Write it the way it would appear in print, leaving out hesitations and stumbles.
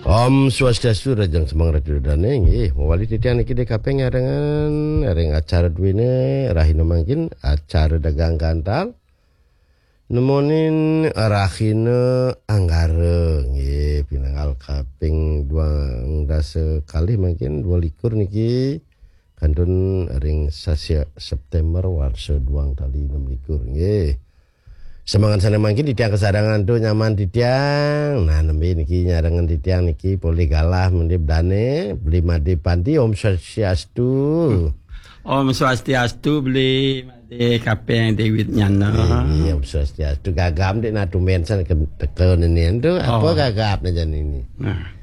Om Swastiastu Rajang Semang Radudane nggih mawali titian niki DKP ngarengan areng acara duwene rahina mangkin acara dagang kantal nemonin rahina anggara nggih pinanggal kaping 12 kali mangkin 22 niki kantun areng sasi September warsa 2 kali 26 nggih. Semangat sana mangkin di tiang kesadangan tuh nyaman di tiang. Nah nembe niki nyarengan di tiang niki poli galah mendip dane beli made panti Om Swastiastu. Om Swastiastu beli made kapeng Dewit nyana. Iya Om Swastiastu gagam dek natu mensan ke ini tuh apa gagap nih jan ini. Nah.